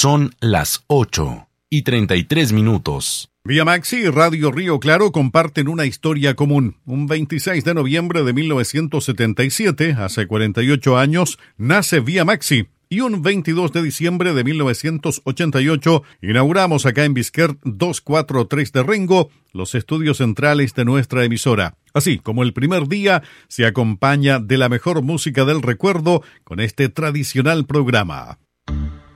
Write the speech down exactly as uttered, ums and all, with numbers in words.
Son las ocho y treinta y tres minutos. Vía Maxi y Radio Río Claro comparten una historia común. Un veintiséis de noviembre de mil novecientos setenta y siete, hace cuarenta y ocho años, nace Vía Maxi. Y un veintidós de diciembre de mil novecientos ochenta y ocho, inauguramos acá en Bisquer doscientos cuarenta y tres de Rengo los estudios centrales de nuestra emisora. Así como el primer día se acompaña de la mejor música del recuerdo con este tradicional programa.